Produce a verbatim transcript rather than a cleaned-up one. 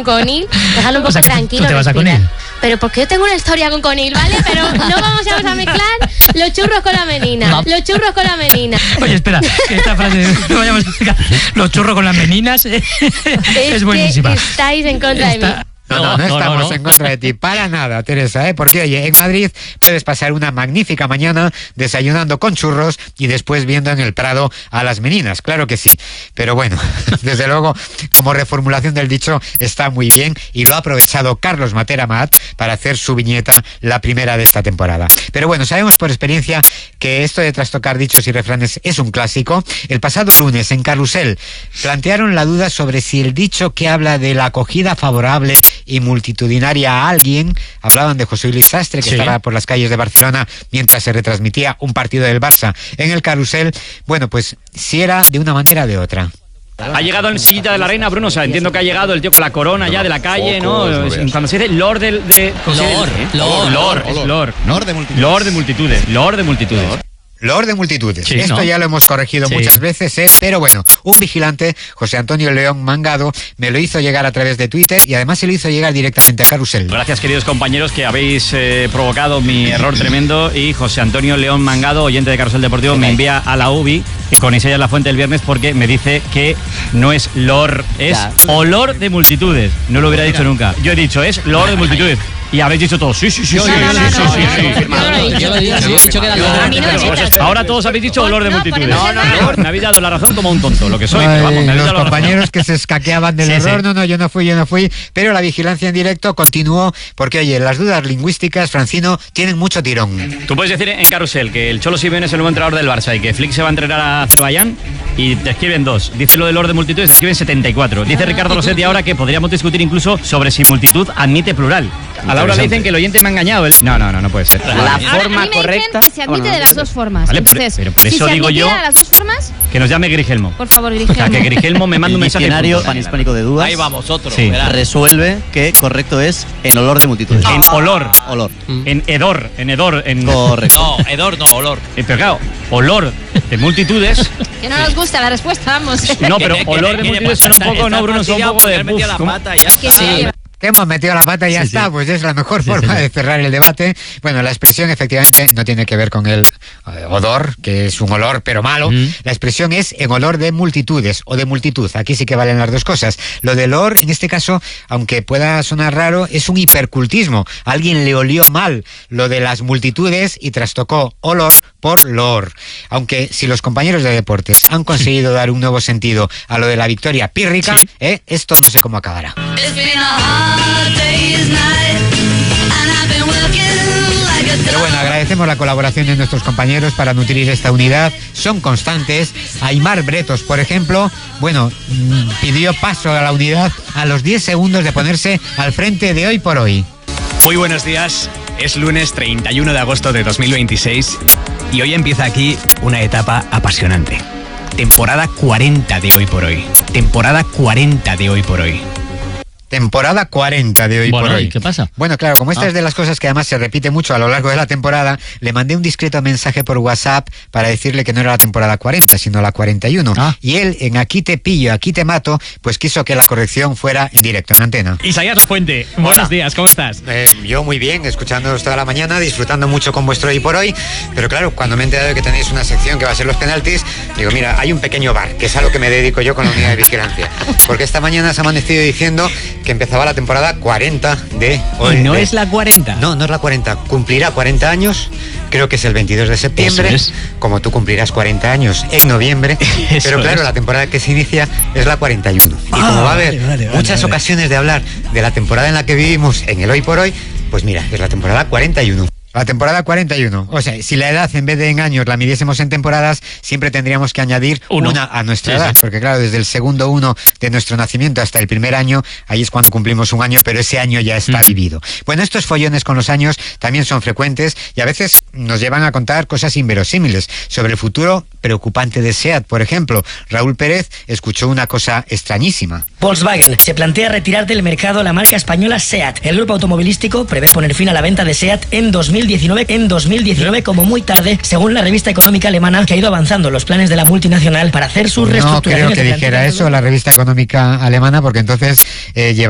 con Conil, dejarlo un poco o sea, tranquilo. ¿Tú te vas a respirar. Conil? Pero porque yo tengo una historia con Conil, ¿vale? Pero no vamos a mezclar los churros con la menina. No. Los churros con la menina. Oye, espera, que esta frase no vayamos a explicar. Los churros con las meninas eh, es, es buenísima. Que estáis en contra Está... de mí. No, no, no, no estamos no, no. en contra de ti, para nada, Teresa, ¿eh? Porque, oye, en Madrid puedes pasar una magnífica mañana desayunando con churros y después viendo en el Prado a las meninas, claro que sí. Pero bueno, desde luego, como reformulación del dicho, está muy bien y lo ha aprovechado Carlos Matera Amat para hacer su viñeta, la primera de esta temporada. Pero bueno, sabemos por experiencia que esto de trastocar dichos y refranes es un clásico. El pasado lunes, en Carrusel, plantearon la duda sobre si el dicho que habla de la acogida favorable y multitudinaria a alguien, hablaban de José Luis Sastre, que sí. estaba por las calles de Barcelona mientras se retransmitía un partido del Barça en el Carrusel, bueno, pues si era de una manera o de otra. Ha llegado en sillita de la reina, Bruno, o sea, entiendo que ha llegado el tío con la corona ya de la calle, ¿no? Cuando se dice Lord de... de Lord, Lord, Lord, es Lord. Lord de multitudes. Lord de multitudes, Lord de multitudes. Lord de multitudes. Sí, Esto ¿no? ya lo hemos corregido sí. muchas veces, ¿eh? Pero bueno, un vigilante, José Antonio León Mangado, me lo hizo llegar a través de Twitter y además se lo hizo llegar directamente a Carrusel. Gracias, queridos compañeros, que habéis eh, provocado mi error tremendo. Y José Antonio León Mangado, oyente de Carrusel Deportivo, me envía a la U B I con Isaías La Fuente el viernes porque me dice que no es Lord, es ya. olor de multitudes. No lo hubiera dicho nunca. Yo he dicho, es Lord de multitudes. Y habéis dicho todos, sí, sí, sí, sí, sí, sí, sí, sí. Ahora todos habéis dicho olor de multitudes. No, no, no. Me habéis dado la razón como un tonto, lo que soy. Ay, vamos, me los compañeros que se escaqueaban del sí, error, sí. no, no, yo no fui, yo no fui. Pero la vigilancia en directo continuó porque, oye, las dudas lingüísticas, Francino, tienen mucho tirón. Tú puedes decir en Carrusel que el Cholo Simeone es el nuevo entrenador del Barça y que Flick se va a entrenar a Azerbaiyán y te escriben dos. Dice lo del olor de multitudes, te escriben setenta y cuatro. Dice Ricardo Rossetti ahora que podríamos discutir incluso sobre si multitud admite plural. A la hora le dicen que el oyente me ha engañado. El... No, no, no, no puede ser. La Ahora, forma a mí me correcta. Que se admite de las dos formas. Vale, Entonces, por, pero por si eso se digo yo. De las dos formas, que nos llame Grigelmo. Por favor, Grigelmo. O sea, que Grigelmo me manda un mensaje. El diccionario panhispánico de dudas. Ahí vamos, otro. Sí. Resuelve que correcto es en olor de multitudes. En olor. Olor. En hedor. En hedor. En... Correcto. No, hedor no, olor. Eh, pero claro, olor de multitudes. Que no nos gusta la respuesta, vamos. No, pero olor de multitudes suena un poco, no, Bruno, suena un poco de. Metido la pata y ya está. Sí. Que hemos metido la pata y ya sí, está, sí. pues es la mejor sí, forma sí. de cerrar el debate. Bueno, la expresión efectivamente no tiene que ver con el eh, odor, que es un olor pero malo. Mm. La expresión es en olor de multitudes o de multitud. Aquí sí que valen las dos cosas. Lo del olor, en este caso, aunque pueda sonar raro, es un hipercultismo. Alguien le olió mal lo de las multitudes y trastocó olor por loor. Aunque si los compañeros de deportes han conseguido dar un nuevo sentido a lo de la victoria pírrica, sí. eh, esto no sé cómo acabará. Pero bueno, agradecemos la colaboración de nuestros compañeros para nutrir esta unidad. Son constantes. Aymar Bretos, por ejemplo, bueno, pidió paso a la unidad a los diez segundos de ponerse al frente de Hoy por Hoy. Muy buenos días. Es lunes treinta y uno de agosto de dos mil veintiséis y hoy empieza aquí una etapa apasionante. Temporada cuarenta de Hoy por Hoy. Temporada cuarenta de Hoy por Hoy. Temporada cuarenta de Hoy bueno, por Hoy. ¿Qué pasa? Bueno, claro, como esta ah. es de las cosas que además se repite mucho a lo largo de la temporada, le mandé un discreto mensaje por WhatsApp para decirle que no era la temporada cuarenta, sino la cuarenta y uno. Ah. Y él, en Aquí te pillo, aquí te mato, pues quiso que la corrección fuera en directo, en antena. Isaías La Fuente, Hola. Buenos días, ¿cómo estás? Eh, yo muy bien, escuchándoos toda la mañana, disfrutando mucho con vuestro Hoy por Hoy, pero claro, cuando me he enterado de que tenéis una sección que va a ser los penaltis, digo, mira, hay un pequeño bar, que es a lo que me dedico yo con la unidad de vigilancia. Porque esta mañana se ha amanecido diciendo que empezaba la temporada cuarenta de hoy. ¿Y no de... es la cuarenta? No, no es la cuarenta. Cumplirá cuarenta años, creo que es el veintidós de septiembre. Es. Como tú cumplirás cuarenta años en noviembre. Pero claro, es. La temporada que se inicia es la cuarenta y uno. Y ah, como va a haber vale, vale, muchas vale, ocasiones de hablar de la temporada en la que vivimos en el Hoy por Hoy, pues mira, es la temporada cuarenta y uno. La temporada cuarenta y uno. O sea, si la edad en vez de en años la midiésemos en temporadas, siempre tendríamos que añadir uno. una a nuestra sí, edad. Sí. Porque claro, desde el segundo uno de nuestro nacimiento hasta el primer año, ahí es cuando cumplimos un año, pero ese año ya está mm. vivido. Bueno, estos follones con los años también son frecuentes y a veces nos llevan a contar cosas inverosímiles sobre el futuro preocupante de SEAT. Por ejemplo, Raúl Pérez escuchó una cosa extrañísima. Volkswagen se plantea retirar del mercado la marca española SEAT. El grupo automovilístico prevé poner fin a la venta de SEAT en dos mil diecinueve, en dos mil diecinueve como muy tarde, según la revista económica alemana, que ha ido avanzando los planes de la multinacional para hacer sus reestructuraciones. No creo que dijera eso la revista económica alemana, porque entonces eh, lleva